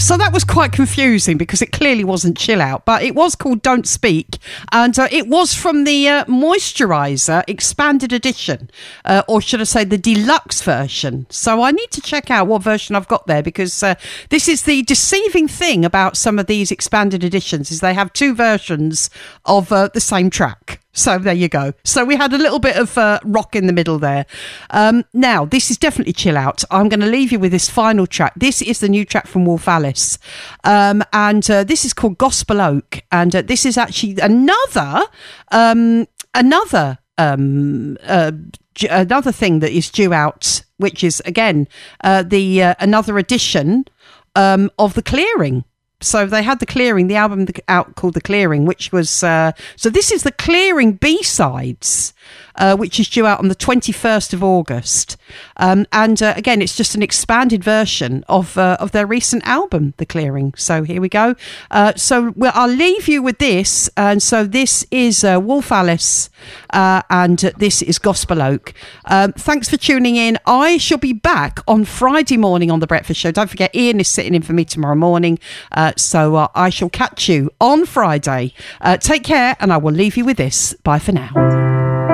So that was quite confusing because it clearly wasn't Chill Out, but it was called Don't Speak, and it was from the Moisturiser Expanded Edition, or should I say the deluxe version. So I need to check out what version I've got there, because this is the deceiving thing about some of these expanded editions, is they have two versions of the same track. So there you go. So we had a little bit of rock in the middle there. Now, this is definitely Chill Out. I'm going to leave you with this final track. This is the new track from Wolf Alice. And this is called Gospel Oak. And this is actually another thing that is due out, which is, again, another edition of The Clearing. So they had The Clearing, the album out called The Clearing, which was... so this is The Clearing B-Sides, which is due out on the 21st of August. And again, it's just an expanded version of their recent album, The Clearing. So here we go. I'll leave you with this. And so this is Wolf Alice, and this is Gospel Oak. Thanks for tuning in. I shall be back on Friday morning on The Breakfast Show. Don't forget, Ian is sitting in for me tomorrow morning. So I shall catch you on Friday. Take care, and I will leave you with this. Bye for now.